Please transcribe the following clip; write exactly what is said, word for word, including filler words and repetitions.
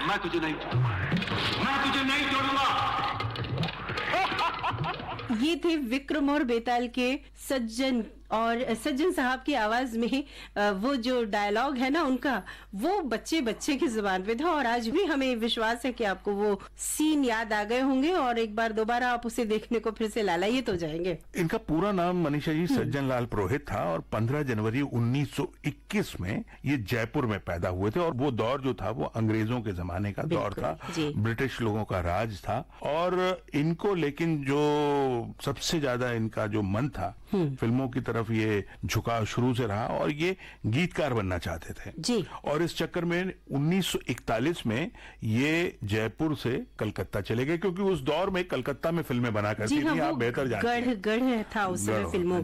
मैं तुझे नहीं छोड़ूंगा, मैं तुझे नहीं छोड़ूंगा। ये थे विक्रम और बेताल के सज्जन, और सज्जन साहब की आवाज में वो जो डायलॉग है ना उनका, वो बच्चे बच्चे की जुबान पे था। और आज भी हमें विश्वास है कि आपको वो सीन याद आ गए होंगे और एक बार दोबारा आप उसे देखने को फिर से लालायित हो जाएंगे। इनका पूरा नाम मनीषा जी सज्जन लाल पुरोहित था और पंद्रह जनवरी उन्नीस सौ इक्कीस में ये जयपुर में पैदा हुए थे। और वो दौर जो था वो अंग्रेजों के जमाने का दौर था, ब्रिटिश लोगों का राज था। और इनको लेकिन जो सबसे ज्यादा इनका जो मन था फिल्मों की तरफ, ये झुकाव शुरू से रहा और ये गीतकार बनना चाहते थे जी। और इस चक्कर में उन्नीस सौ इकतालीस में ये जयपुर से कलकत्ता चले गए, क्योंकि उस दौर में कलकत्ता में फिल्में बना करती थी, आप बेहतर जानते हैं। गढ़ गढ़ था उस समय फिल्मों